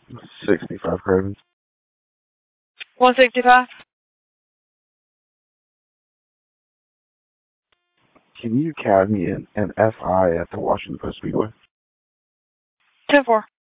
65 credits. 165. Can you CAD me an FI at the Washington Post Speedway? 10-4.